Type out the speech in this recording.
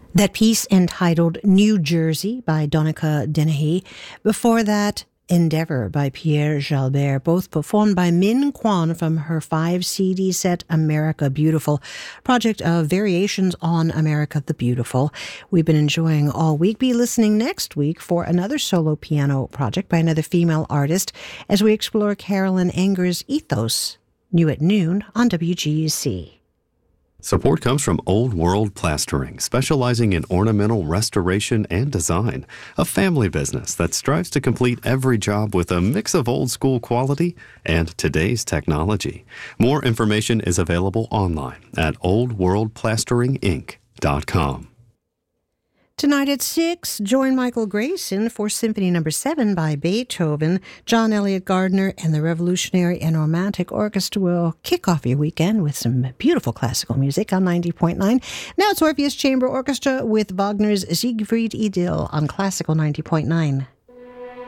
That piece entitled New Jersey by Donica Dennehy. Before that, Endeavor by Pierre Jalbert, both performed by Min Kwan from her 5-CD set America Beautiful, project of variations on America the Beautiful. We've been enjoying all week. Be listening next week for another solo piano project by another female artist as we explore Carolyn Enger's Ethos, new at noon on WGUC. Support comes from Old World Plastering, specializing in ornamental restoration and design, a family business that strives to complete every job with a mix of old school quality and today's technology. More information is available online at oldworldplasteringinc.com. Tonight at 6, join Michael Grayson for Symphony No. 7 by Beethoven. John Elliott Gardner and the Revolutionary and Romantic Orchestra will kick off your weekend with some beautiful classical music on 90.9. Now it's Orpheus Chamber Orchestra with Wagner's Siegfried Idyll on Classical 90.9.